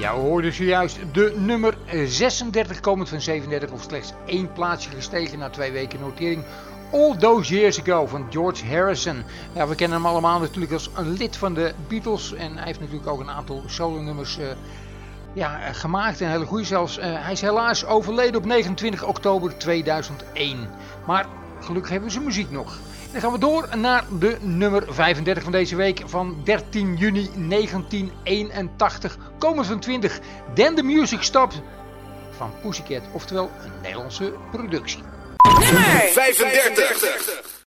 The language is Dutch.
Ja, we hoorden zojuist de nummer 36 komend van 37 of slechts 1 plaatsje gestegen na 2 weken notering. All Those Years Ago van George Harrison. Ja, we kennen hem allemaal natuurlijk als een lid van de Beatles en hij heeft natuurlijk ook een aantal solo-nummers gemaakt en hele goede zelfs. Hij is helaas overleden op 29 oktober 2001. Maar gelukkig hebben we zijn muziek nog. Dan gaan we door naar de nummer 35 van deze week van 13 juni 1981. Komend van 20. Then the Music Stopped van Pussycat. Oftewel een Nederlandse productie. Nummer 35.